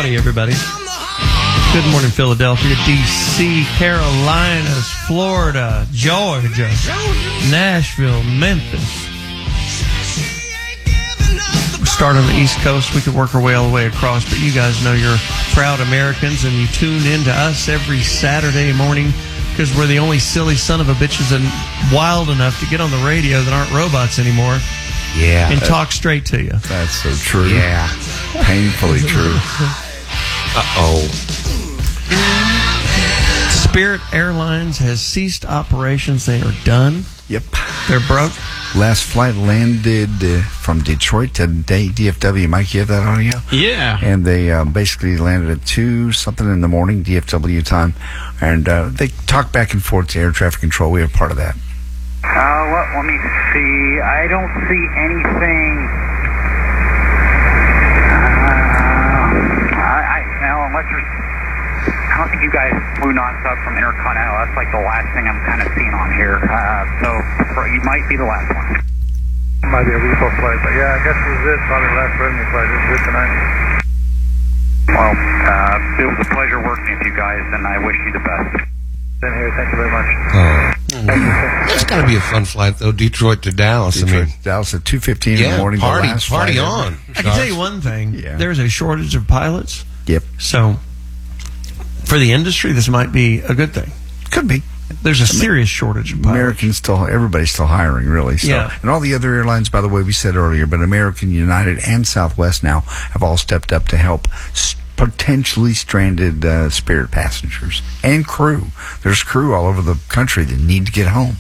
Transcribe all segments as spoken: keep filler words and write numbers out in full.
Howdy, everybody. Good morning, Philadelphia, D C, Carolinas, Florida, Georgia, Nashville, Memphis. Start on the East Coast. We could work our way all the way across, but you guys know you're proud Americans, and you tune in to us every Saturday morning because we're the only silly son of a bitches and wild enough to get on the radio that aren't robots anymore. Yeah. And talk straight to you. That's so true. Yeah. Painfully true. Uh-oh. Spirit Airlines has ceased operations. They are done. Yep. They're broke. Last flight landed uh, from Detroit today, D F W. Mike, you have that audio? Yeah. And they uh, basically landed at two something in the morning, D F W time. And uh, they talk back and forth to air traffic control. We are part of that. Uh, let, let me see. I don't see anything. Uh, I, I, no, unless there's. I don't think you guys flew nonstop from Intercontinental. That's like the last thing I'm kind of seeing on here. Uh, so for, you might be the last one. Might be a repo flight, but yeah, I guess this is it. Probably the last revenue flight. This is it tonight. Well, uh, it was a pleasure working with you guys, and I wish you the best. Same here. Thank you very much. Oh. That's got to be a fun flight, though, Detroit to Dallas. Detroit, I mean, Dallas at two fifteen yeah, in the morning. party, the last party flight on. ever. I can tell you one thing. Yeah. There's a shortage of pilots. Yep. So for the industry, this might be a good thing. Could be. There's a serious shortage of pilots. Americans still, everybody's still hiring, really. So, Yeah. and all the other airlines, by the way, we said earlier, but American, United, and Southwest now have all stepped up to help s- potentially stranded uh, Spirit passengers and crew. There's crew all over the country that need to get home.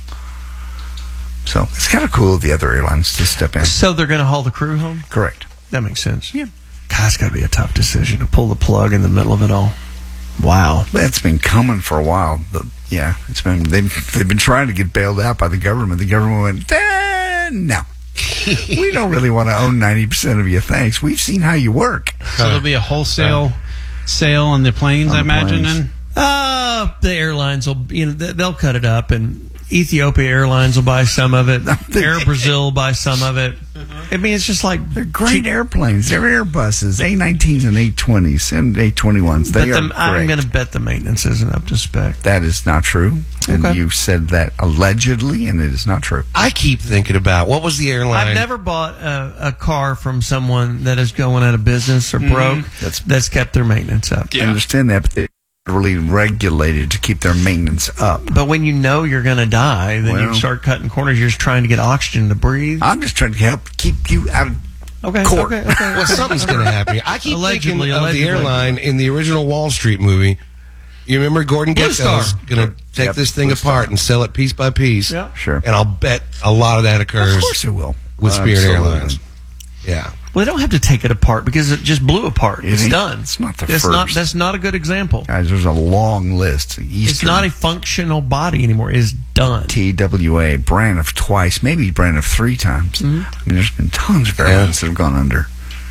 So it's kind of cool of the other airlines to step in. So they're going to haul the crew home? Correct. That makes sense. Yeah. God, it's got to be a tough decision to pull the plug in the middle of it all. Wow. That's been coming for a while. But yeah, it's been they've they've been trying to get bailed out by the government. The government went, eh, no. We don't really want to own ninety percent of you, thanks. We've seen how you work. So there'll be a wholesale sale on the planes, On I the imagine, planes. then? Uh, the airlines will, you know, they- they'll cut it up, and Ethiopia Airlines will buy some of it. Air Brazil will buy some of it. I mean, it's just like They're great airplanes. They're Airbuses, A nineteens and A twenties and A twenty-ones. They But are the, I'm great. going to bet the maintenance isn't up to spec. That is not true. And Okay. you said that allegedly, and it is not true. I keep thinking about, what was the airline? I've never bought a, a car from someone that is going out of business or broke That's- that's kept their maintenance up. I understand that, but they're really regulated to keep their maintenance up. But when you know you're going to die, then you Well- start cutting corners. You're just trying to get oxygen to breathe. I'm just trying to help keep you out of Okay, court. okay, okay. Well, something's going to happen here. I keep Allegedly, thinking of allegedly. the airline in the original Wall Street movie. You remember Gordon Blue Gekko's Star. going to take Yep, this thing Blue apart Star. and sell it piece by piece. Yeah. Sure. And I'll bet a lot of that occurs Of course it will. with Spirit Absolutely. Airlines. Yeah. Well, they don't have to take it apart because it just blew apart. It It's ain't- done. it's not the that's Not, first. that's not a good example. Guys, there's a long list. Eastern, It's not a functional body anymore. It's done. T W A, Braniff twice, maybe Braniff three times. Mm-hmm. I mean, there's been tons of airlines that have gone under.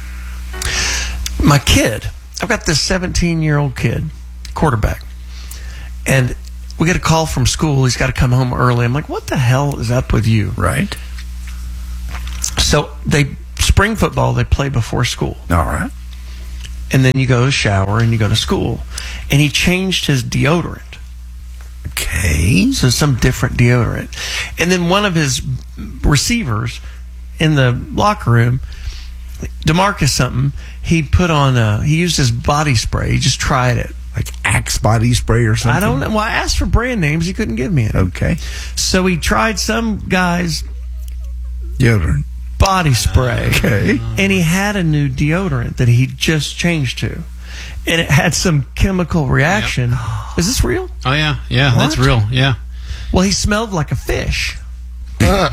My kid, I've got this seventeen-year-old kid, quarterback, and we get a call from school. He's got to come home early. I'm like, what the hell is up with you? Right? So they spring football, they play before school. All right. And then you go to shower and you go to school. And he changed his deodorant. Okay. So some different deodorant. And then one of his receivers in the locker room, DeMarcus something, he put on, a, he used his body spray. He just tried it. Like Axe body spray or something? I don't know. Well, I asked for brand names. He couldn't give me any. Okay. So he tried some guy's Deodorant. body spray. Okay. And he had a new deodorant that he just changed to. And it had some chemical reaction. Is this real? Oh, yeah. Yeah, that's What? real. Yeah. Well, he smelled like a fish. Stop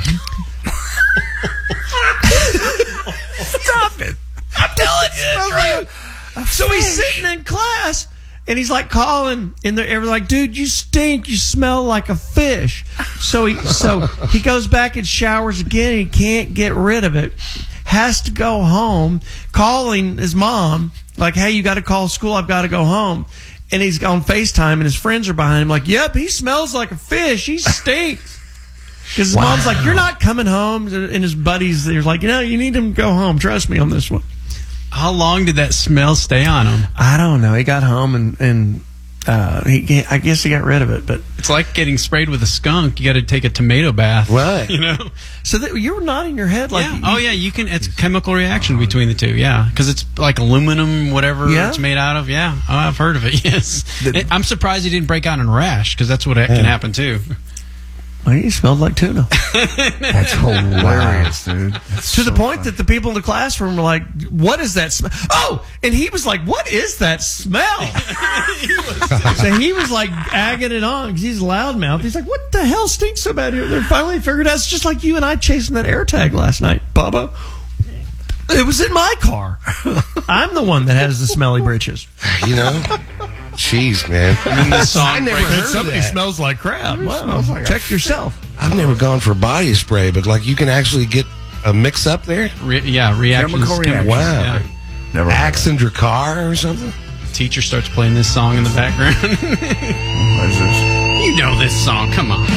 it. I'm telling you, it's real. So he's sitting in class, and he's like calling, and they're like, "Dude, you stink. You smell like a fish." So he so he goes back and showers again. And he can't get rid of it. Has to go home, calling his mom like, "Hey, you got to call school. I've got to go home." And he's on FaceTime, and his friends are behind him like, "Yep, he smells like a fish. He stinks." Because his mom's like, "You're not coming home," and his buddies, they're like, "You know, you need him to go home. Trust me on this one." How long did that smell stay on him? I don't know. He got home and and uh, he I guess he got rid of it, but It's like getting sprayed with a skunk. You got to take a tomato bath. Right. You know? so that, you were nodding your head like Yeah. Oh, yeah. You can. It's a chemical reaction between the two. Yeah. Because it's like aluminum, whatever Yeah? it's made out of. Yeah. Oh, I've heard of it. Yes. The- It- I'm surprised he didn't break out in a rash because that's what can happen too. Well, he smelled like tuna. That's hilarious, dude. That's To the so point funny. that the people in the classroom were like, "What is that smell?" Oh, and he was like, "What is that smell?" So he was like agging it on because he's a loudmouth. He's like, "What the hell stinks so bad here?" They finally figured out it's just like you and I chasing that AirTag last night, Bubba. It was in my car. I'm the one that has the smelly britches. You know? Jeez, man. And this song I never breaks- heard of Somebody that. smells like crap. Wow. Check yourself. I've never gone for body spray, but like you can actually get a mix up there? Re- yeah, reactions. Chemical chemical- reaction. Yeah. Never heard of Accent your car or something? Teacher starts playing this song in the background. it. What is this? You know this song. Come on.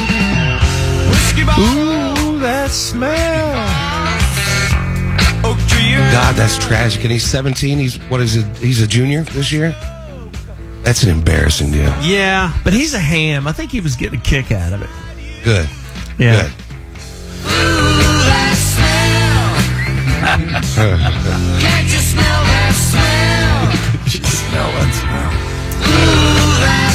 Ooh, that smell. God, that's tragic. And he's seventeen. He's what is it? He's a junior this year? That's an embarrassing deal. Yeah. But he's a ham. I think he was getting a kick out of it. Good. Yeah. Good. Can't you smell that smell? Smell that smell. Ooh, that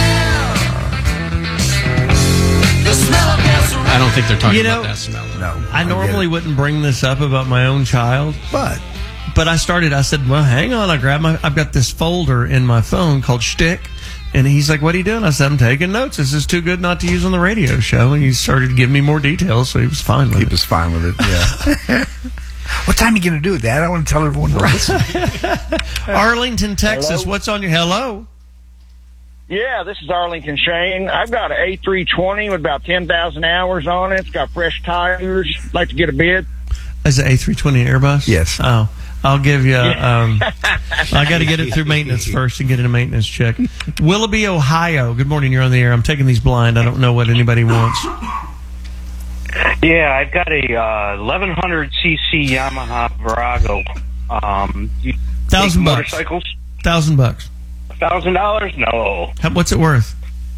smell. The smell of gasoline. I don't think they're talking You know- about that smell. No. I get normally it. wouldn't bring this up about my own child, But but I started. I said, "Well, hang on." I grabbed my. I've got this folder in my phone called Shtick, and he's like, "What are you doing?" I said, "I'm taking notes. This is too good not to use on the radio show." And he started giving me more details, so he was fine with he it. was fine with it. Yeah. What time are you going to do it, Dad? I want to tell everyone to listen. Arlington, Texas. Hello? What's on your hello? Yeah, this is Arlington Shane. I've got an A three twenty with about ten thousand hours on it. It's got fresh tires. Like to get a bid? Is it A three twenty Airbus? Yes. Oh, I'll give you. Um, I got to get it through maintenance first and get it a maintenance check. Willoughby, Ohio. Good morning. You're on the air. I'm taking these blind. I don't know what anybody wants. Yeah, I've got a uh, eleven hundred c c Yamaha Virago. Um, you Thousand take bucks. Motorcycles? Thousand bucks. Thousand dollars? No. How, what's it worth?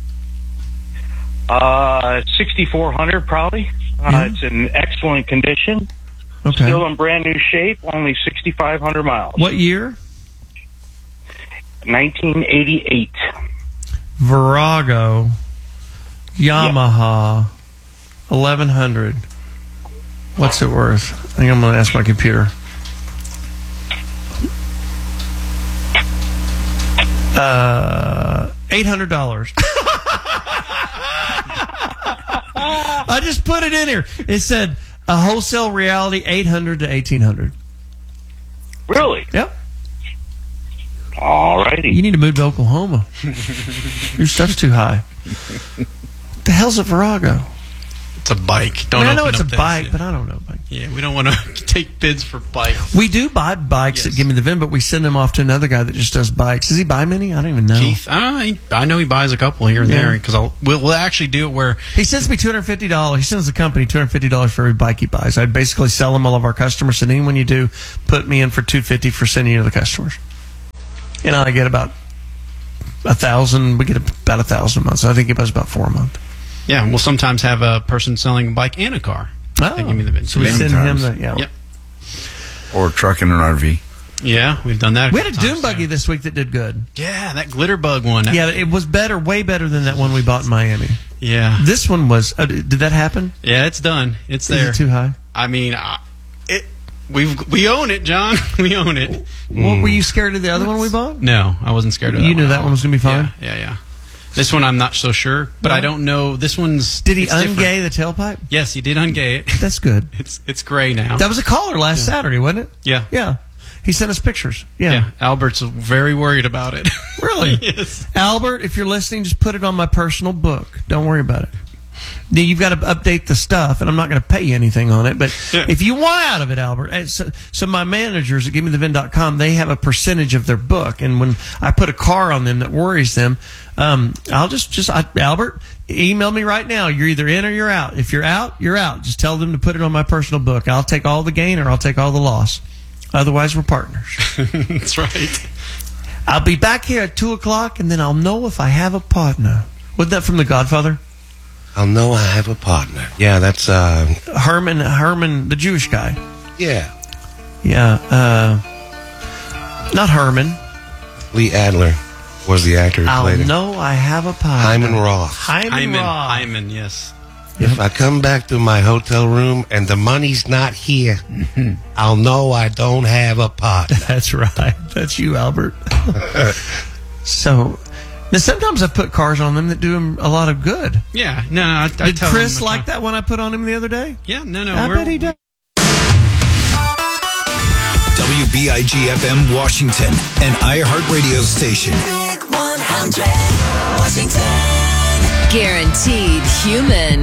Uh, sixty-four hundred probably. Uh, Yeah. It's in excellent condition. Okay. Still in brand new shape. Only sixty-five hundred miles. What year? nineteen eighty-eight. Virago, Yamaha, eleven hundred. What's it worth? I think I'm going to ask my computer. Uh, eight hundred dollars. I just put it in here. It said a wholesale reality eight hundred to eighteen hundred. Really? Yep. Alrighty. You need to move to Oklahoma. Your stuff's too high. The hell's a Virago? It's a bike. I, Don't mean, I know open it's a up this, bike, yeah. but I don't know bike. Yeah, we don't want to take bids for bikes. We do buy bikes Yes. at Gimme the Vin, but we send them off to another guy that just does bikes. Does he buy many? I don't even know. Keith, I, don't know, he- I know he buys a couple here and Yeah. there because I'll we'll, we'll actually do it where He sends me two hundred fifty dollars. He sends the company two hundred fifty dollars for every bike he buys. I basically sell them all of our customers. So anyone you do, put me in for two hundred fifty dollars for sending you to the customers. And I get about a thousand. We get about a thousand a month. So I think he buys about four a month. yeah, we'll sometimes have a person selling a bike and a car. Oh, They give me the bid. so we Many send times. him the yeah. Yep. Or truck in an R V. Yeah, we've done that. a We had a couple dune times, buggy yeah. this week that did good. Yeah, that glitter bug one. Yeah, it was better, way better than that one we bought in Miami. yeah, This one was. Uh, did that happen? yeah. It's done. It's Is there. it too high? I mean, uh, it. We we own it, John. We own it. What, were you scared of the other one we bought? No, I wasn't scared of that You knew one. that one was going to be fine? Yeah, yeah, yeah. This one I'm not so sure, but No? I don't know. This one's Did he it's different. ungay the tailpipe? Yes, he did ungay it. That's good. It's it's gray now. That was a caller last Saturday, wasn't it? yeah. Yeah. He sent us pictures. Yeah. Yeah, Albert's very worried about it. Really? Yes. Albert, if you're listening, just put it on my personal book. Don't worry about it. Now, you've got to update the stuff, and I'm not going to pay you anything on it. But Yeah. if you want out of it, Albert, and so, so my managers at gimme the vin dot com, they have a percentage of their book. And when I put a car on them that worries them, um, I'll just, just I, Albert, email me right now. You're either in or you're out. If you're out, you're out. Just tell them to put it on my personal book. I'll take all the gain or I'll take all the loss. Otherwise, we're partners. That's right. I'll be back here at two o'clock, and then I'll know if I have a partner. Wasn't that from The Godfather? I'll know I have a partner. Yeah, that's, uh... Herman, Herman, the Jewish guy. Yeah. Yeah, uh... Not Herman. Lee Adler was the actor who I'll played it. know I have a partner. Hyman Roth. Hyman, Hyman, Roth. Hyman, yes. If I come back to my hotel room and the money's not here, I'll know I don't have a partner. That's right. That's you, Albert. So, now sometimes I put cars on them that do him a lot of good. Yeah, no, no. I, I Did tell Chris him, like that one I put on him the other day? Yeah, no, no. I we're- bet he does. W B I G F M Washington, an iHeartRadio station. Big one hundred, Washington. Guaranteed human.